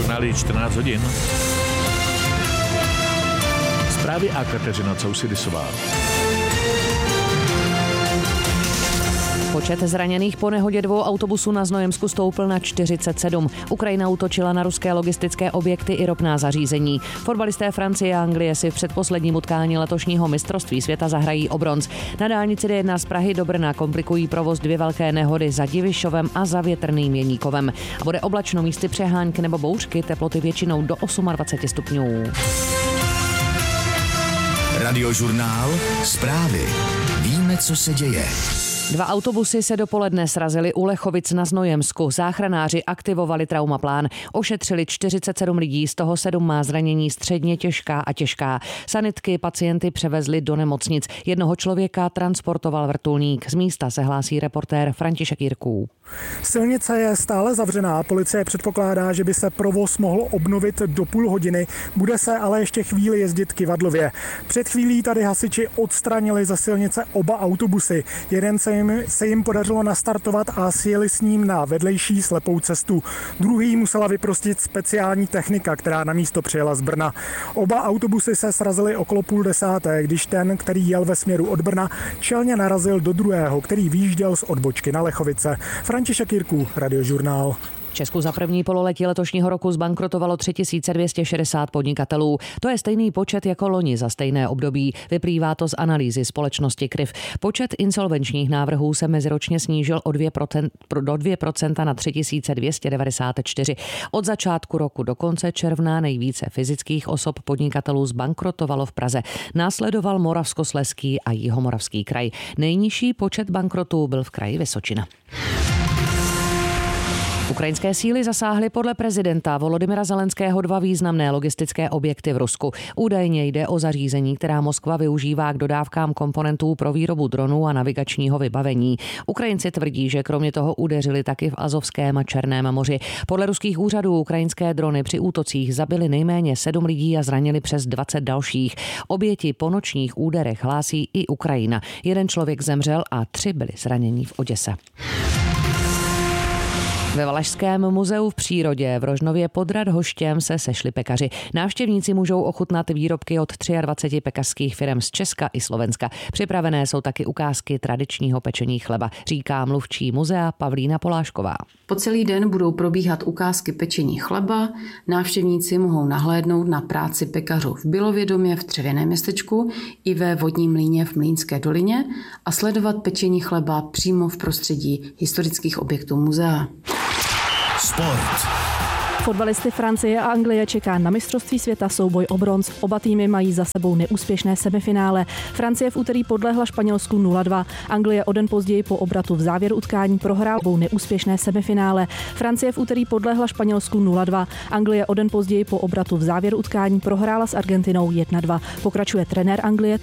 Radiožurnály 14 hodin. Zprávy a Kateřina Cousidisová. Počet zraněných po nehodě 2 autobusů na Znojemsku stoupl na 47. Ukrajina útočila na ruské logistické objekty i ropná zařízení. Fotbalisté Francie a Anglie si v předposledním utkání letošního mistrovství světa zahrají o bronz. Na dálnici D1 z Prahy do Brna komplikují provoz 2 velké nehody za Divišovem a za Větrným Jeníkovem. Bude oblačno, místy přehánky nebo bouřky, teploty většinou do 28 stupňů. Radiožurnál, zprávy. Víme, co se děje. 2 autobusy se dopoledne srazily u Lechovic na Znojemsku. Záchranáři aktivovali traumaplán. Ošetřili 47 lidí, z toho 7 má zranění středně těžká a těžká. Sanitky pacienty převezli do nemocnic. Jednoho člověka transportoval vrtulník. Z místa se hlásí reportér František Jirků. Silnice je stále zavřená. Policie předpokládá, že by se provoz mohl obnovit do půl hodiny. Bude se ale ještě chvíli jezdit kyvadlově. Před chvílí tady hasiči odstranili ze silnice oba autobusy. Jeden se jim podařilo nastartovat a sjeli s ním na vedlejší slepou cestu. Druhý musela vyprostit speciální technika, která na místo přijela z Brna. Oba autobusy se srazily okolo 9:30, když ten, který jel ve směru od Brna, čelně narazil do druhého, který vyjížděl z odbočky na Lechovice. František Jirků, Radiožurnál. V Česku za první pololetí letošního roku zbankrotovalo 3260 podnikatelů. To je stejný počet jako loni za stejné období. Vyplývá to z analýzy společnosti KRIV. Počet insolvenčních návrhů se meziročně snížil o 2% na 3294. Od začátku roku do konce června nejvíce fyzických osob podnikatelů zbankrotovalo v Praze. Následoval Moravskoslezský a Jihomoravský kraj. Nejnižší počet bankrotů byl v kraji Vysočina. Ukrajinské síly zasáhly podle prezidenta Volodymyra Zelenského 2 významné logistické objekty v Rusku. Údajně jde o zařízení, která Moskva využívá k dodávkám komponentů pro výrobu dronů a navigačního vybavení. Ukrajinci tvrdí, že kromě toho udeřili taky v Azovském a Černém moři. Podle ruských úřadů ukrajinské drony při útocích zabily nejméně 7 lidí a zranili přes 20 dalších. Oběti po nočních úderech hlásí i Ukrajina. 1 člověk zemřel a 3 byli zraněni v Oděse. Ve Valašském muzeu v přírodě v Rožnově pod Radhoštěm se sešli pekaři. Návštěvníci můžou ochutnat výrobky od 23 pekařských firem z Česka i Slovenska. Připravené jsou taky ukázky tradičního pečení chleba, říká mluvčí muzea Pavlína Polášková. Po celý den budou probíhat ukázky pečení chleba. Návštěvníci mohou nahlédnout na práci pekařů v Bilovědomě v Dřevěném Městečku i ve Vodním mlýně v Mlýnské dolině a sledovat pečení chleba přímo v prostředí historických objektů muzea. Sport. Fotbalisty Francie a Anglie čeká na mistrovství světa souboj o bronz. Oba týmy mají za sebou neúspěšné semifinále. Francie v úterý podlehla Španělsku 0-2. Anglie o den později po obratu v závěru utkání prohrála neúspěšné semifinále. Francie v úterý podlehla Španělsku 0-2. Anglie o den později po obratu v závěru utkání prohrála s Argentinou 1-2. Pokračuje trenér Anglie